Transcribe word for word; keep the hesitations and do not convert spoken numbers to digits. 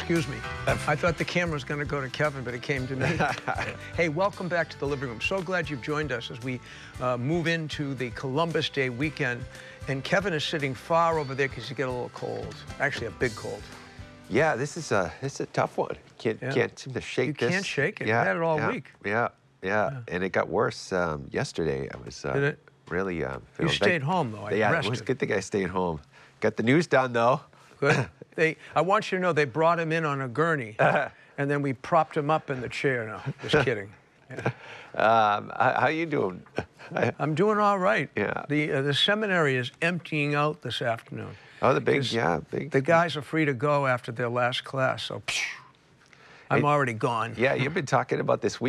excuse me. I thought the camera was going to go to Kevin, but it came to me. Hey, welcome back to the living room. So glad you've joined us as we uh, move into the Columbus Day weekend. And Kevin is sitting far over there because he got a little cold. Actually, a big cold. Yeah, this is a this is a tough one. Can't Yeah. can't seem to shake You this. can't shake it. Yeah, You had it all yeah, week. Yeah, yeah, Yeah. and it got worse um, yesterday. I was uh, Did it? really uh, You feeling stayed bad. home, though. I Yeah, rested. it was a good thing I stayed home. Got the news done though. Good. They, I want you to know they brought him in on a gurney, and then we propped him up in the chair. No, just kidding. Yeah. Um, how, how you doing? I, I'm doing all right. Yeah. The uh, the seminary is emptying out this afternoon. oh, the big, 'Cause yeah, big. The guys are free to go after their last class, so I'm already gone. Yeah, you've been talking about this week.